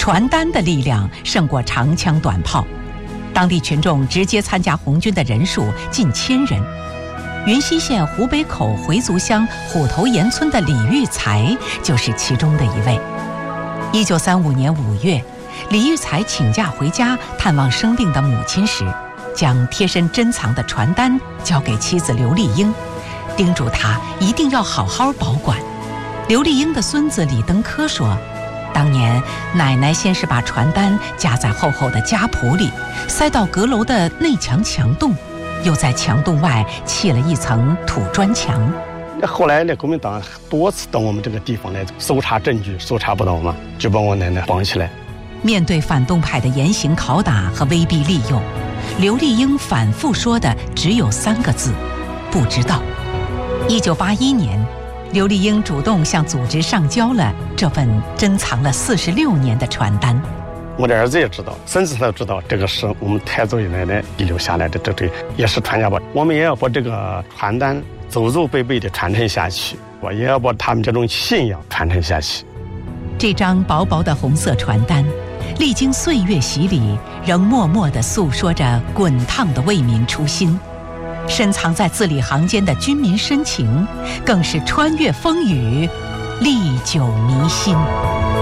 传单的力量胜过长枪短炮。当地群众直接参加红军的人数近1000人。云溪县湖北口回族乡虎头岩村的李育才就是其中的一位。1935年5月，李育才请假回家探望生病的母亲时，将贴身珍藏的传单交给妻子刘丽英，叮嘱她一定要好好保管。刘丽英的孙子李登科说，当年奶奶先是把传单夹在厚厚的家谱里，塞到阁楼的内墙墙洞，又在墙洞外砌了一层土砖墙。 后来国民党多次到我们这个地方来搜查证据，搜查不到嘛，就把我奶奶绑起来。 面对反动派的严刑拷打和威逼利诱，刘丽英反复说的只有3个字：不知道。1981年，刘丽英主动向组织上交了这份珍藏了46年的传单。 我的儿子也知道，孙子他都知道，这个是我们太祖爷奶奶遗留下来的，这也是传家宝。我们也要把这个传单祖祖辈辈的传承下去，我也要把他们这种信仰传承下去。 这张薄薄的红色传单，历经岁月洗礼，仍默默地诉说着滚烫的为民初心。深藏在字里行间的军民深情，更是穿越风雨，历久弥新。